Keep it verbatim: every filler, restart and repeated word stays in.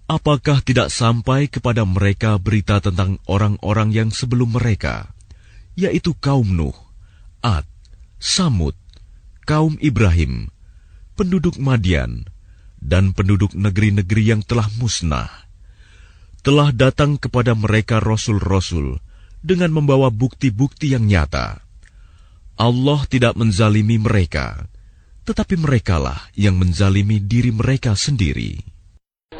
Apakah tidak sampai kepada mereka berita tentang orang-orang yang sebelum mereka, yaitu kaum Nuh, Ad, Samud, kaum Ibrahim, penduduk Madian, dan penduduk negeri-negeri yang telah musnah? Telah datang kepada mereka rasul-rasul dengan membawa bukti-bukti yang nyata. Allah tidak menzalimi mereka, tetapi merekalah yang menzalimi diri mereka sendiri.